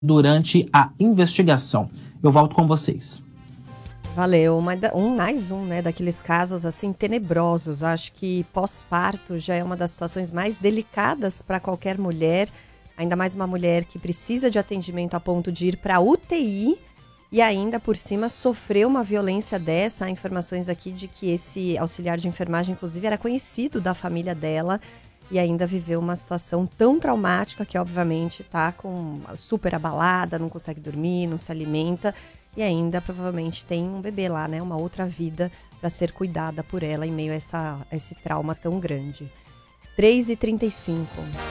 durante a investigação. Eu volto com vocês. Valeu, mais um, né, daqueles casos assim tenebrosos. Acho que pós-parto já é uma das situações mais delicadas para qualquer mulher, ainda mais uma mulher que precisa de atendimento a ponto de ir para UTI e ainda por cima sofreu uma violência dessa. Há informações aqui de que esse auxiliar de enfermagem, inclusive, era conhecido da família dela e ainda viveu uma situação tão traumática que, obviamente, tá super abalada, não consegue dormir, não se alimenta. E ainda, provavelmente, tem um bebê lá, né? Uma outra vida para ser cuidada por ela em meio a esse trauma tão grande. 3h35.